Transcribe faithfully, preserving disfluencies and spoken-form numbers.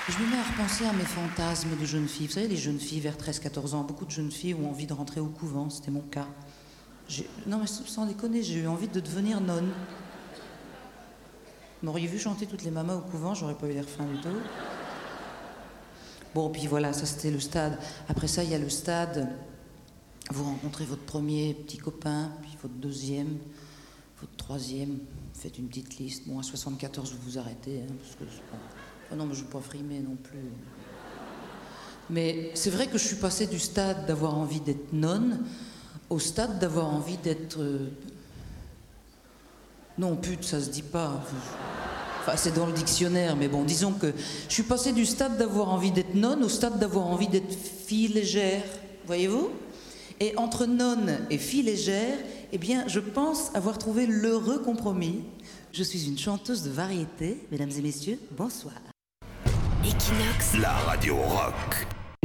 Je me mets à repenser à mes fantasmes de jeunes filles. Vous savez, les jeunes filles vers treize quatorze ans, beaucoup de jeunes filles ont envie de rentrer au couvent, c'était mon cas. J'ai... Non mais sans déconner, j'ai eu envie de devenir nonne. Vous m'auriez vu chanter toutes les mamas au couvent, j'aurais pas eu l'air fin du tout. Bon, puis voilà, ça c'était le stade. Après ça, il y a le stade, vous rencontrez votre premier petit copain, puis votre deuxième, votre troisième, vous faites une petite liste. Bon, à soixante-quatorze, vous vous arrêtez, hein, parce que c'est pas... Ah non, mais je ne veux pas frimer non plus. Mais c'est vrai que je suis passée du stade d'avoir envie d'être nonne au stade d'avoir envie d'être... Euh... Non, pute, ça se dit pas. Enfin, c'est dans le dictionnaire, mais bon, disons que je suis passée du stade d'avoir envie d'être nonne au stade d'avoir envie d'être fille légère, voyez-vous? Et entre nonne et fille légère, eh bien, je pense avoir trouvé l'heureux compromis. Je suis une chanteuse de variété, mesdames et messieurs, bonsoir. Equinox, la radio rock.